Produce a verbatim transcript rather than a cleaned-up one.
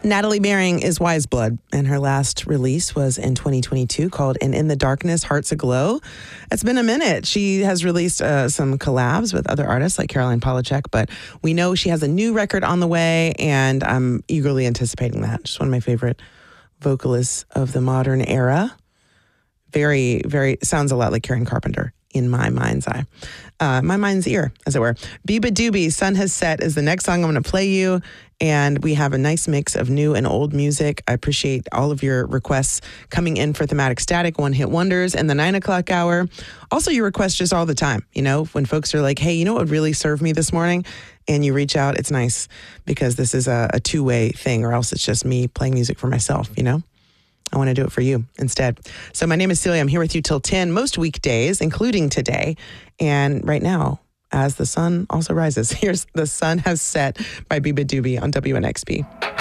Natalie Bering is Wise Blood, and her last release was in twenty twenty-two called And in the Darkness, Hearts Aglow. It's been a minute. She has released uh, some collabs with other artists like Caroline Polachek, but we know she has a new record on the way, and I'm eagerly anticipating that. Just one of my favorite vocalists of the modern era. Very, very, sounds a lot like Karen Carpenter in my mind's eye. Uh, my mind's ear, as it were. Beabadoobee, Sun Has Set is the next song I'm going to play you. And we have a nice mix of new and old music. I appreciate all of your requests coming in for Thematic Static, One Hit Wonders, and the nine o'clock hour. Also, your requests just all the time. You know, when folks are like, hey, you know what would really serve me this morning? And you reach out, it's nice because this is a, a two-way thing, or else it's just me playing music for myself, you know? I want to do it for you instead. So my name is Celia. I'm here with you till ten, most weekdays, including today. And right now, as the sun also rises, here's The Sun Has Set by Beabadoobee on W N X P.